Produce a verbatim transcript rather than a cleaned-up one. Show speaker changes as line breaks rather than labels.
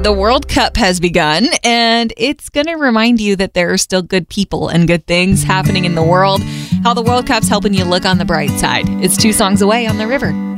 the World Cup has begun, and it's going to remind you that there are still good people and good things happening in the world. How the World Cup's helping you look on the bright side. It's two songs away on the river.